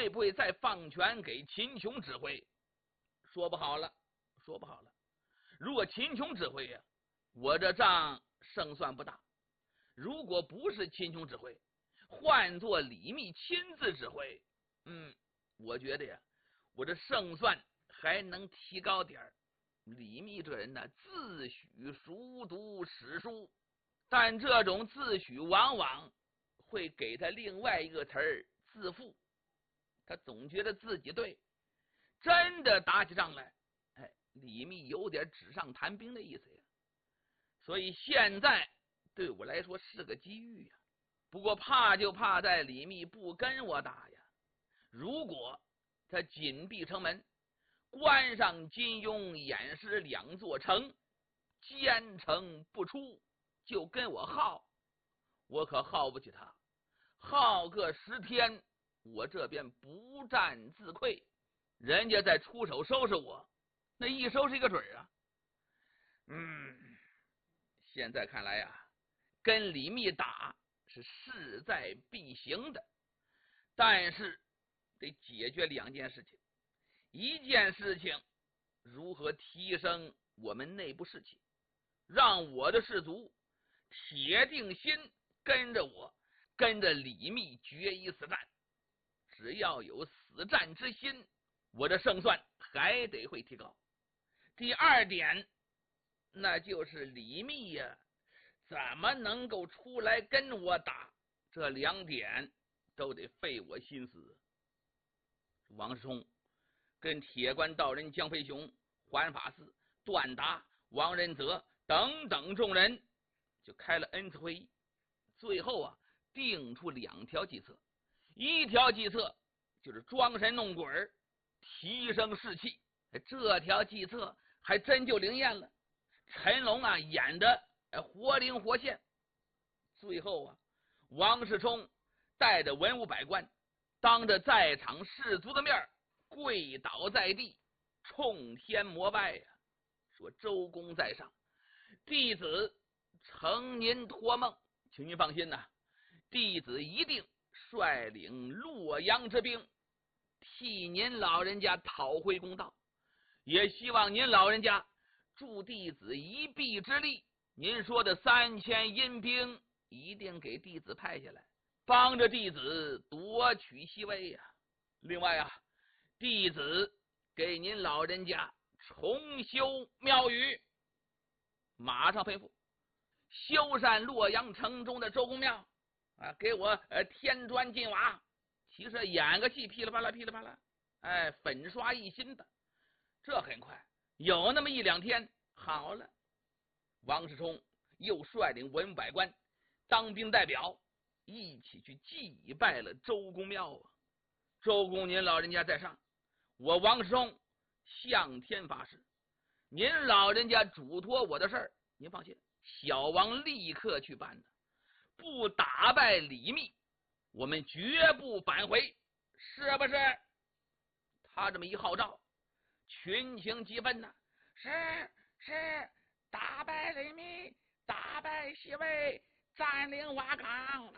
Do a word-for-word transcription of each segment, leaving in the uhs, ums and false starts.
会不会再放权给秦琼指挥？说不好了，说不好了。如果秦琼指挥呀，我这仗胜算不大；如果不是秦琼指挥，换做李密亲自指挥，嗯，我觉得呀，我这胜算还能提高点儿。李密这人呢，自诩熟读史书，但这种自诩往往会给他另外一个词儿自负。他总觉得自己对，真的打起仗来，哎，李密有点纸上谈兵的意思呀。所以现在对我来说是个机遇呀。不过怕就怕在李密不跟我打呀。如果他紧闭城门，关上金庸、偃师两座城，坚城不出，就跟我耗，我可耗不起他。耗个十天，我这边不战自溃，人家再出手收拾我，那一收拾一个准啊。嗯，现在看来呀、啊，跟李密打是势在必行的，但是得解决两件事情。一件事情，如何提升我们内部士气，让我的士卒铁定心跟着我，跟着李密决一死战。只要有死战之心，我的胜算还得会提高。第二点，那就是李密呀，怎么能够出来跟我打？这两点都得费我心思。王世充跟铁关道人江飞雄、环法寺、段达、王仁泽等等众人就开了 N 次会议，最后啊定出两条计策。一条计策就是装神弄鬼，提升士气。这条计策还真就灵验了，陈龙啊演的活灵活现。最后啊，王世充带着文武百官，当着在场士卒的面跪倒在地，冲天膜拜呀、啊，说周公在上，弟子承您托梦，请您放心呐、啊，弟子一定率领洛阳之兵，替您老人家讨回公道，也希望您老人家助弟子一臂之力。您说的三千阴兵一定给弟子派下来，帮着弟子夺取西魏呀、啊。另外啊，弟子给您老人家重修庙宇，马上吩咐修缮洛阳城中的周公庙啊，给我呃添砖进瓦。其实演个戏，噼里啪啦噼里啪啦，哎，粉刷一新的，这很快，有那么一两天好了。王世充又率领文武百官当兵代表一起去祭拜了周公庙啊。周公您老人家在上，我王世充向天发誓，您老人家嘱托我的事儿，您放心，小王立刻去办的。不打败李密，我们绝不返回，是不是？他这么一号召，群情激愤呐、啊！是是，打败李密，打败西魏，占领瓦岗。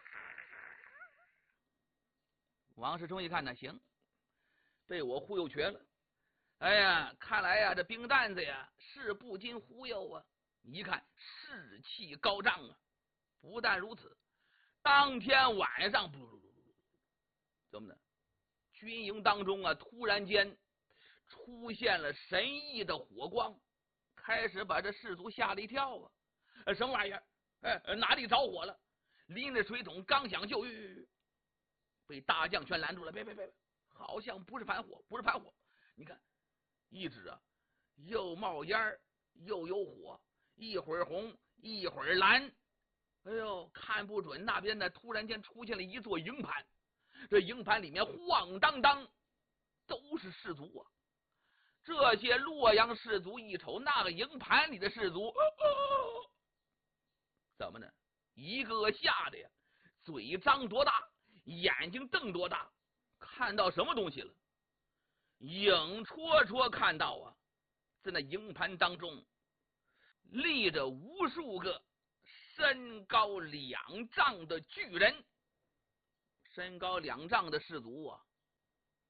王世充一看呢，行，被我忽悠瘸了。哎呀，看来呀，这兵蛋子呀是不禁忽悠啊！一看士气高涨啊！不但如此，当天晚上，怎么的？军营当中啊，突然间出现了神异的火光，开始把这士卒吓了一跳啊！呃，什么玩意儿？哎，哪里着火了？拎着水桶刚想救，被大将全拦住了。别别别，好像不是反火，不是反火。你看，一直啊，又冒烟又有火，一会儿红，一会儿蓝。哎呦，看不准，那边呢突然间出现了一座营盘，这营盘里面晃荡荡都是士卒啊。这些洛阳士卒一瞅那个营盘里的士卒，哦哦、怎么呢？一个吓得呀，嘴张多大，眼睛瞪多大，看到什么东西了？影绰绰看到啊，在那营盘当中立着无数个身高两丈的巨人。身高两丈的士卒啊，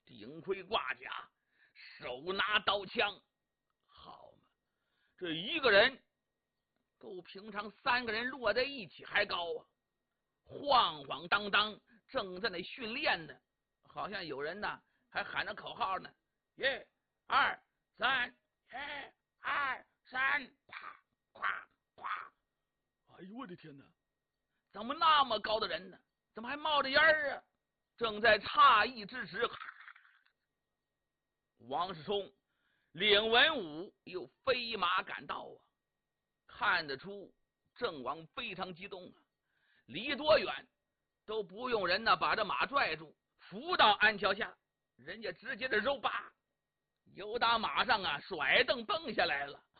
顶盔挂甲，手拿刀枪。好嘛，这一个人够平常三个人摞在一起还高啊！晃晃荡荡，正在那训练呢，好像有人呢还喊着口号呢：一、二、三，一、二、三，咵咵咵！哎呦我的天哪！怎么那么高的人呢？怎么还冒着烟儿啊？正在诧异之时，王世充领文武又飞马赶到啊！看得出郑王非常激动啊！离多远都不用人呢把这马拽住，扶到鞍桥下，人家直接的肉拔，由打马上啊甩蹬蹦下来了，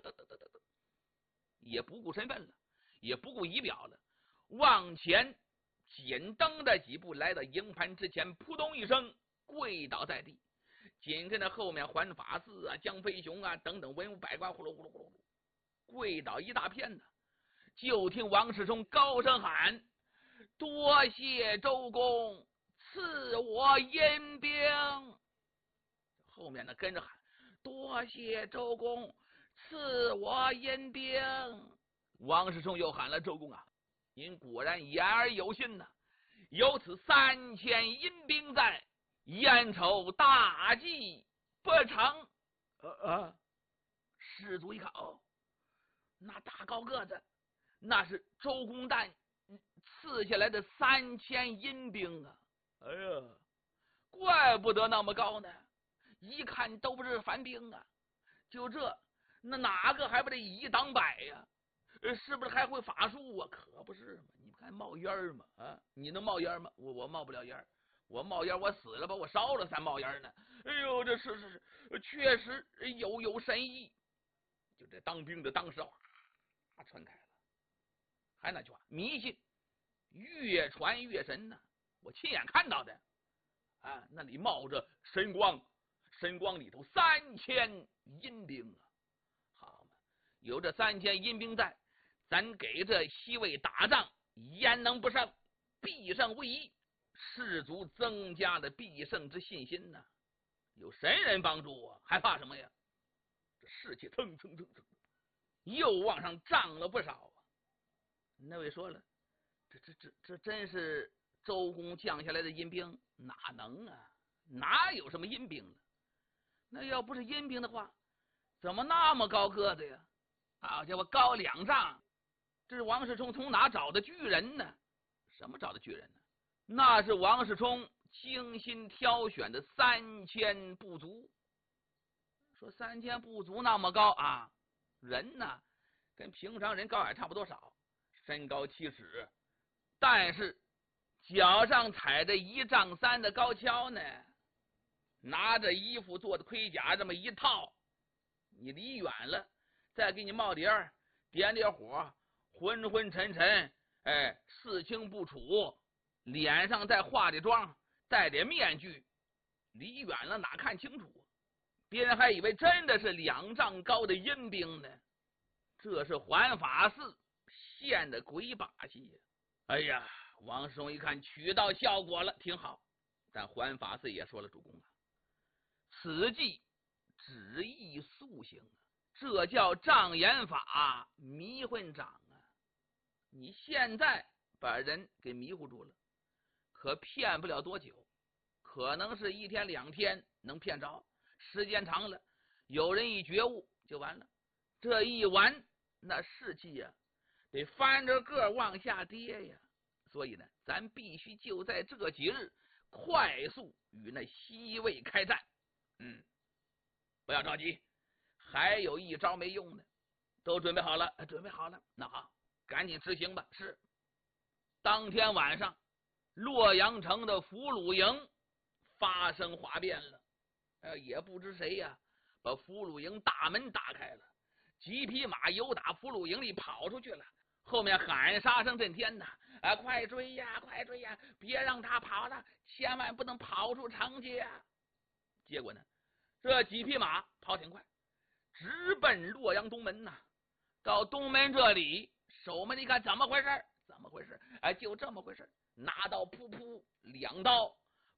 也不顾身份了，也不顾仪表了，往前紧蹬的几步来到营盘之前，扑通一声跪倒在地。紧跟着后面环法寺啊、江飞雄啊等等文武百官呼噜呼噜呼噜呼噜跪倒一大片呢。就听王世充高声喊：“多谢周公赐我阴兵。”后面呢跟着喊：“多谢周公赐我阴兵。”王世充又喊了：“周公啊，您果然言而有信呐、啊！有此三千阴兵在，燕仇大计不成。”呃呃，士卒一看，哦，那大高个子，那是周公旦赐下来的三千阴兵啊！哎呀，怪不得那么高呢，一看都不是凡兵啊！就这，那哪个还不得以一挡百呀、啊？是不是还会法术啊？可不是嘛！你不看冒烟吗？啊，你能冒烟吗？我我冒不了烟，我冒烟我死了吧，我烧了才冒烟呢。哎呦，这是是是，确实有有神意。就这当兵的当时啊，传开了。还那句话，迷信越传越神呢、啊。我亲眼看到的啊，那里冒着神光，神光里头三千阴兵啊！好嘛，有这三千阴兵在，咱给这西魏打仗焉能不胜？必胜无疑，士卒增加了必胜之信心呢、啊。有神人帮助啊，还怕什么呀？这士气蹭蹭蹭蹭，又往上涨了不少啊！那位说了，这这这这真是周公降下来的阴兵？哪能啊？哪有什么阴兵呢？那要不是阴兵的话，怎么那么高个子呀？好家伙，高两丈！这是王世充从哪找的巨人呢？什么找的巨人呢？那是王世充精心挑选的三千部族。说三千部族那么高啊，人呢跟平常人高矮差不多少，身高七尺，但是脚上踩着一丈三的高跷呢，拿着衣服做的盔甲这么一套，你离远了再给你冒点儿点点火，昏昏沉沉，哎，视清不楚，脸上再化点妆，戴点面具，离远了哪看清楚？别人还以为真的是两丈高的阴兵呢。这是环法寺现的鬼把戏呀！哎呀，王世充一看取到效果了，挺好。但环法寺也说了，主公啊，此计只宜速行啊，这叫障眼法迷混掌啊！你现在把人给迷糊住了，可骗不了多久，可能是一天两天能骗着，时间长了，有人一觉悟就完了。这一完，那士气呀、啊，得翻着个往下跌呀。所以呢，咱必须就在这几日快速与那西魏开战。嗯，不要着急，还有一招没用呢。都准备好了？准备好了。那好，赶紧执行吧。是。当天晚上，洛阳城的俘虏营发生哗变了。呃，也不知谁呀、啊，把俘虏营大门打开了，几匹马由打俘虏营里跑出去了。后面喊杀声震天呐！啊，快追呀，快追呀！别让他跑了，千万不能跑出城去呀！结果呢，这几匹马跑挺快，直奔洛阳东门呐。到东门这里，守门一看，怎么回事？怎么回事？哎，就这么回事。拿刀噗噗两刀，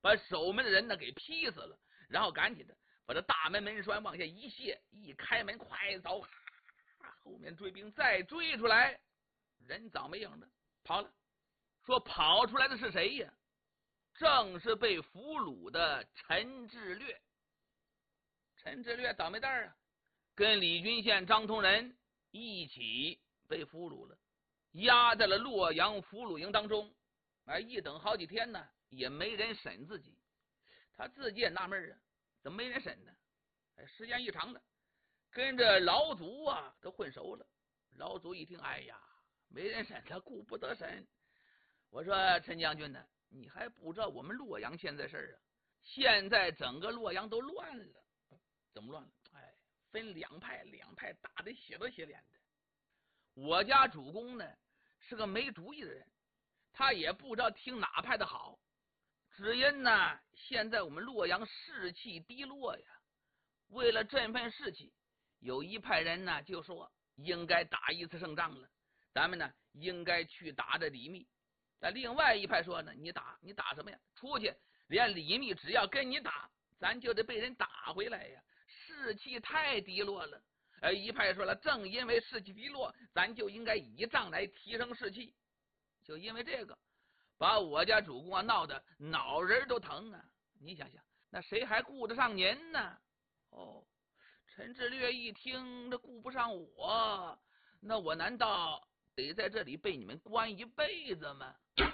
把守门的人呢给劈死了，然后赶紧的把这大门门栓往下一卸，一开门快走，后面追兵再追出来，人早没影了，跑了。说跑出来的是谁呀？正是被俘虏的陈志略。陈志略倒霉蛋啊，跟李君宪、张同仁一起被俘虏了，押在了洛阳俘虏营当中。啊，一等好几天呢，也没人审自己。他自己也纳闷啊，怎么没人审呢？哎，时间一长了，跟着老祖啊都混熟了。老祖一听，哎呀，没人审，他顾不得审。我说陈将军呢，你还不知道我们洛阳现在事儿啊？现在整个洛阳都乱了。怎么乱了？哎，分两派，两派打得血都血脸的。我家主公呢是个没主意的人，他也不知道听哪派的好。只因呢，现在我们洛阳士气低落呀，为了振奋士气，有一派人呢就说应该打一次胜仗了，咱们呢应该去打这李密。但另外一派说呢，你打你打什么呀？出去连李密只要跟你打，咱就得被人打回来呀，士气太低落了。而一派说了，正因为士气低落，咱就应该以仗来提升士气。就因为这个，把我家主公啊闹得脑仁都疼啊！你想想，那谁还顾得上您呢？哦，陈志略一听，这顾不上我，那我难道得在这里被你们关一辈子吗？